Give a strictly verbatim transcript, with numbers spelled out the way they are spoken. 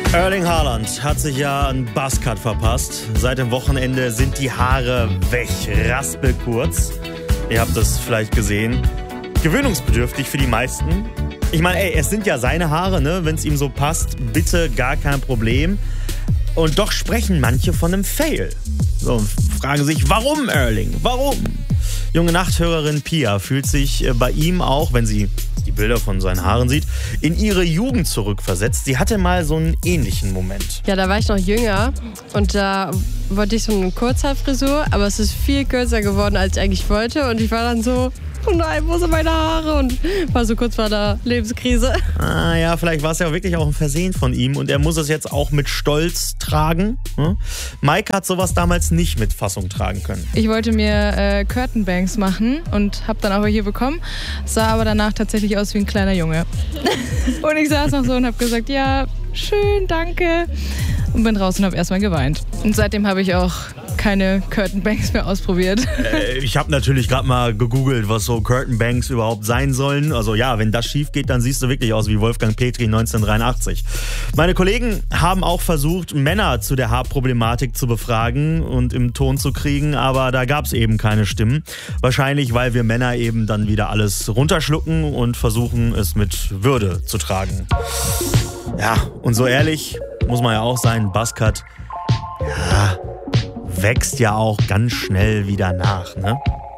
Erling Haaland hat sich ja einen Buzzcut verpasst. Seit dem Wochenende sind die Haare weg, raspelkurz. Ihr habt es vielleicht gesehen. Gewöhnungsbedürftig für die meisten. Ich meine, ey, es sind ja seine Haare, ne? Wenn es ihm so passt, bitte gar kein Problem. Und doch sprechen manche von einem Fail. So, und fragen sich, warum Erling? Warum? Junge Nachthörerin Pia fühlt sich bei ihm auch, wenn sie die Bilder von seinen Haaren sieht, in ihre Jugend zurückversetzt. Sie hatte mal so einen ähnlichen Moment. Ja, da war ich noch jünger und da wollte ich so eine Kurzhaarfrisur, aber es ist viel kürzer geworden, als ich eigentlich wollte. Und ich war dann so, oh nein, wo sind meine Haare? Und war so kurz vor der Lebenskrise. Ah ja, vielleicht war es ja wirklich auch ein Versehen von ihm und er muss es jetzt auch mit Stolz tragen. Hm? Mike hat sowas damals nicht mit Fassung tragen können. Ich wollte mir äh, Curtain Bangs machen und habe dann auch welche bekommen, sah aber danach tatsächlich aus wie ein kleiner Junge. Und ich saß noch so und habe gesagt, ja, schön, danke. Und bin raus und habe erstmal geweint. Und seitdem habe ich auch keine Curtain Bangs mehr ausprobiert. Äh, ich habe natürlich gerade mal gegoogelt, was so Curtain Bangs überhaupt sein sollen. Also ja, wenn das schief geht, dann siehst du wirklich aus wie Wolfgang Petri neunzehnhundertdreiundachtzig. Meine Kollegen haben auch versucht, Männer zu der Haarproblematik zu befragen und im Ton zu kriegen, aber da gab es eben keine Stimmen. Wahrscheinlich, weil wir Männer eben dann wieder alles runterschlucken und versuchen, es mit Würde zu tragen. Ja, und so ehrlich muss man ja auch sein, Buzzcut, ja, wächst ja auch ganz schnell wieder nach, ne?